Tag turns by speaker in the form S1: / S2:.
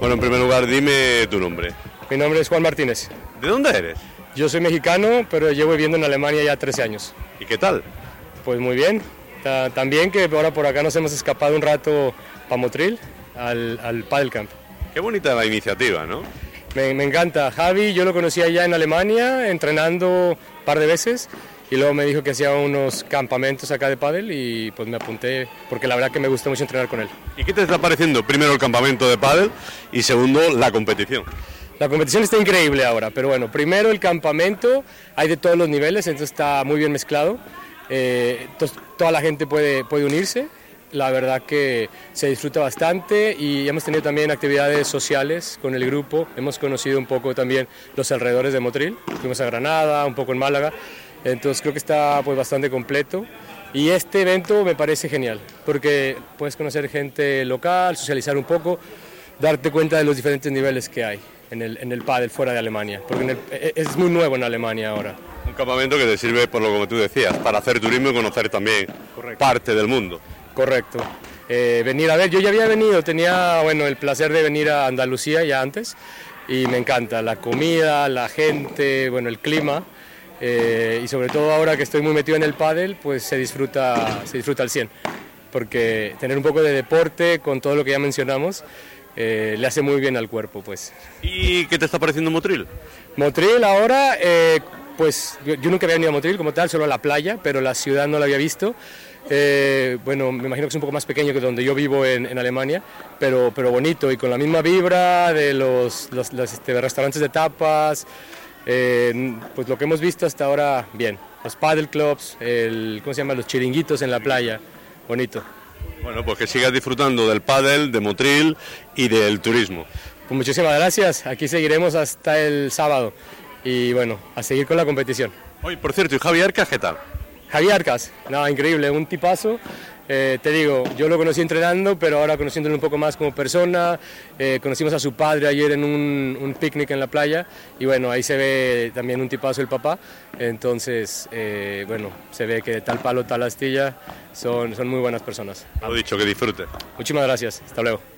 S1: Bueno, en primer lugar, dime tu nombre.
S2: Mi nombre es Juan Martínez.
S1: ¿De dónde eres?
S2: Yo soy mexicano, pero llevo viviendo en Alemania ya 13 años.
S1: ¿Y qué tal?
S2: Pues muy bien. También que ahora por acá nos hemos escapado un rato para Motril, al Padel Camp.
S1: Qué bonita la iniciativa, ¿no?
S2: Me encanta. Javi, yo lo conocí allá en Alemania, entrenando un par de veces, y luego me dijo que hacía unos campamentos acá de pádel y pues me apunté, porque la verdad que me gusta mucho entrenar con él.
S1: ¿Y qué te está pareciendo? Primero el campamento de pádel y segundo la competición.
S2: La competición está increíble ahora, pero bueno, primero el campamento, hay de todos los niveles, entonces está muy bien mezclado, entonces toda la gente puede unirse. La verdad que se disfruta bastante y hemos tenido también actividades sociales con el grupo. Hemos conocido un poco también los alrededores de Motril. Fuimos a Granada, un poco en Málaga. Entonces creo que está pues bastante completo. Y este evento me parece genial porque puedes conocer gente local, socializar un poco, darte cuenta de los diferentes niveles que hay en el pádel fuera de Alemania. Porque es muy nuevo en Alemania ahora.
S1: Un campamento que te sirve, por lo que tú decías, para hacer turismo y conocer también parte del mundo.
S2: Correcto. Venir a ver, yo ya había venido, tenía el placer de venir a Andalucía ya antes y me encanta la comida, la gente, el clima y sobre todo ahora que estoy muy metido en el pádel, pues se disfruta al 100, porque tener un poco de deporte con todo lo que ya mencionamos le hace muy bien al cuerpo, pues.
S1: ¿Y qué te está pareciendo Motril?
S2: Motril ahora, pues yo nunca había venido a Motril como tal, solo a la playa, pero la ciudad no la había visto. Me imagino que es un poco más pequeño que donde yo vivo en Alemania, pero bonito y con la misma vibra de los restaurantes de tapas, pues lo que hemos visto hasta ahora, bien. Los paddle clubs, los chiringuitos en la playa, bonito.
S1: Bueno, pues que sigas disfrutando del pádel, de Motril y del turismo.
S2: Pues muchísimas gracias, aquí seguiremos hasta el sábado y a seguir con la competición.
S1: Oye, por cierto, ¿y Javi Arcas qué tal?
S2: Javi Arcas, increíble, un tipazo. Te digo, yo lo conocí entrenando, pero ahora conociéndolo un poco más como persona, conocimos a su padre ayer en un picnic en la playa y ahí se ve también un tipazo el papá, entonces se ve que tal palo, tal astilla, son muy buenas personas.
S1: Lo dicho, que disfrute.
S2: Muchísimas gracias, hasta luego.